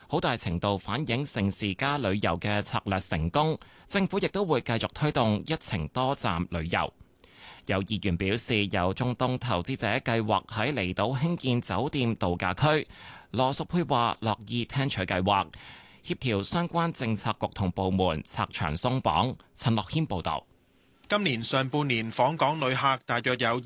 好大程度反映盛事加旅遊嘅策略成功。政府亦都會繼續推動一程多站旅遊。有議員表示，有中東投資者計劃喺離島興建酒店度假區。羅淑佩話樂意聽取計劃，協調相關政策局同部門拆牆鬆綁。陳樂軒報導。 今年上半年訪港旅客大約有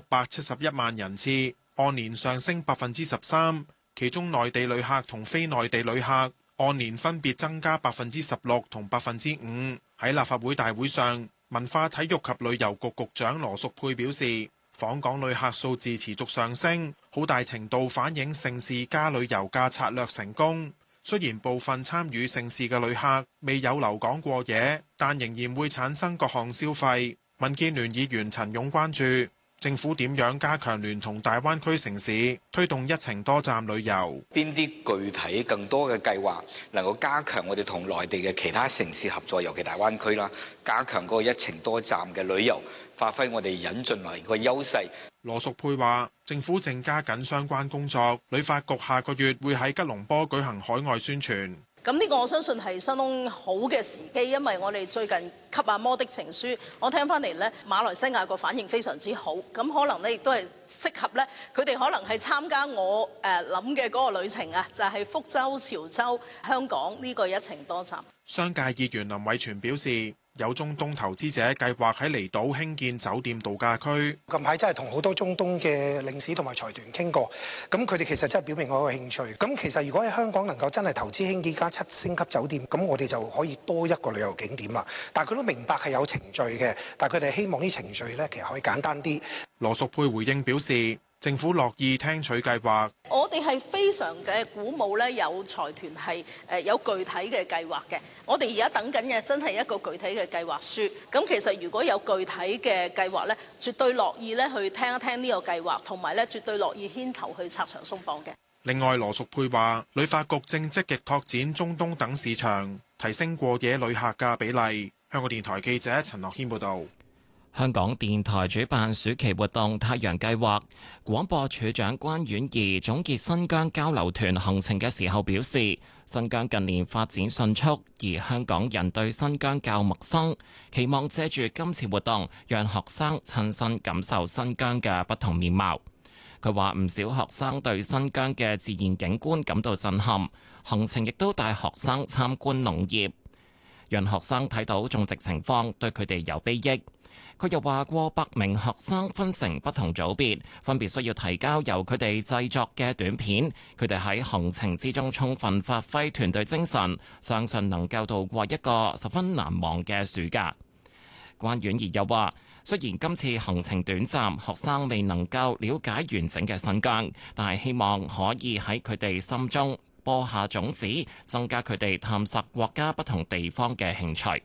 2671萬人次，按年上升13%，其中內地旅客同非內地旅客按年分別增加16%同5%。喺立法會大會上，文化體育及旅遊局局長羅淑佩表示，訪港旅客數字持續上升，好大程度反映盛事加旅遊嘅策略成功。雖然部分參與盛事嘅旅客未有留港過夜，但仍然會產生各項消費。民建聯議員陳勇關注政府點樣加強聯同大灣區城市，推動一程多站旅遊。 邊啲具體更多嘅計劃能夠加強我哋同內地嘅其他城市合作，尤其大灣區啦，加強嗰個一程多站嘅旅遊，發揮我哋引進來個優勢。 羅淑佩話，政府正加緊相關工作，旅發局下個月會喺吉隆坡舉行海外宣傳。 咁呢個我相信係相當好嘅時機，因為我哋最近給阿摩的情書，我聽翻嚟呢，馬來西亞個反應非常之好，咁可能呢亦都係適合呢，佢哋可能係參加我諗嘅嗰個旅程啊，就係福州、潮州、香港呢個一程多站。 商界議員林偉全表示，有中東投資者計劃喺離島興建酒店度假區。 近排真係同好多中東嘅領事同埋財團傾過，咁佢哋其實真係表明我嘅興趣。咁其實如果喺香港能夠真係投資興建間7星級酒店，咁我哋就可以多一個旅遊景點啦。但係佢都明白係有程序嘅，但係佢哋希望啲程序呢其實可以簡單啲。 羅淑佩回應表示，政府樂意聽取計劃。 我哋係非常嘅鼓舞咧，有財團係有具體嘅計劃嘅。我哋而家等緊嘅真係一個具體嘅計劃書。咁其實如果有具體嘅計劃咧，絕對樂意咧去聽一聽呢個計劃，同埋咧絕對樂意牽頭去拆牆鬆綁嘅。 另外，羅淑佩話，旅發局正積極拓展中東等市場，提升過夜旅客嘅比例。香港電台記者陳樂軒報導。 香港電台主辦暑期活動太陽計劃，廣播處長關婉儀總結新疆交流團行程嘅時候表示，新疆近年發展迅速，而香港人對新疆較陌生，期望借住今次活動，讓學生親身感受新疆嘅不同面貌。佢話唔少學生對新疆嘅自然景觀感到震撼，行程亦都帶學生參觀農業，讓學生睇到種植情況，對佢哋有裨益。佢又話，過百名學生分成不同組別，分別需要提交由佢哋製作嘅短片。佢哋喺行程之中充分發揮團隊精神，相信能夠度過一個十分難忘嘅暑假。關婉儀又話，雖然今次行程短暫，學生未能夠了解完整嘅新疆，但係希望可以喺佢哋心中播下種子，增加佢哋探索國家不同地方嘅興趣。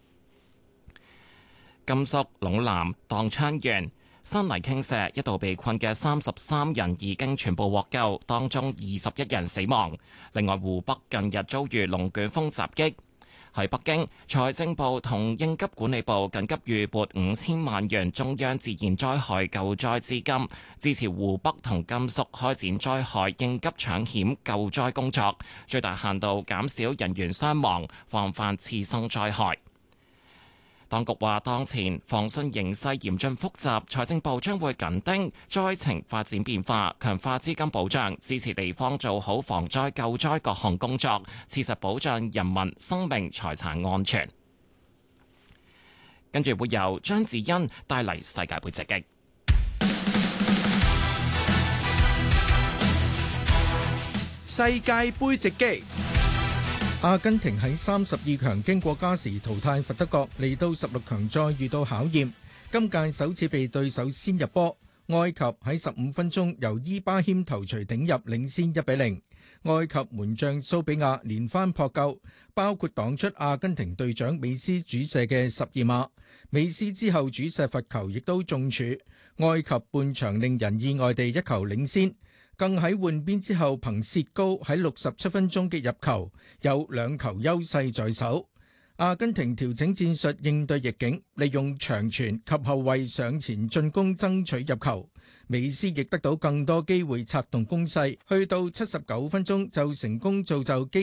甘肅隴南當昌縣山泥傾瀉，一度被困嘅33人已經全部獲救，當中21人死亡。另外，湖北近日遭遇龍捲風襲擊。喺北京，財政部同應急管理部緊急預撥5000萬元中央自然災害救災資金，支持湖北同甘肅開展災害應急搶險救災工作，最大限度減少人員傷亡，防範次生災害。當局話，當前防汛形勢嚴峻複雜，財政部將會緊盯災情發展變化，強化資金保障，支持地方做好防災救災各項工作，切實保障人民生命財產安全。跟住會由張子欣帶嚟世界盃直擊。 世界盃直擊。阿根廷喺32強經過加時淘汰佛得角，嚟到16強再遇到考驗。今屆首次被對手先入波，埃及喺15分鐘由伊巴謙頭槌頂入，領先1-0。埃及門將蘇比亞連番撲救，包括擋出阿根廷隊長美斯主射嘅12碼。美斯之後主射罰球亦都中柱，埃及半場令人意外地一球領先。更喺換邊之後，憑薛高喺67分鐘嘅入球，有2球優勢在手。阿根廷調整戰術應對逆境，利用長傳及後衛上前進攻爭取入球。美斯亦得到更多機會策動攻勢，去到79分鐘就成功造就機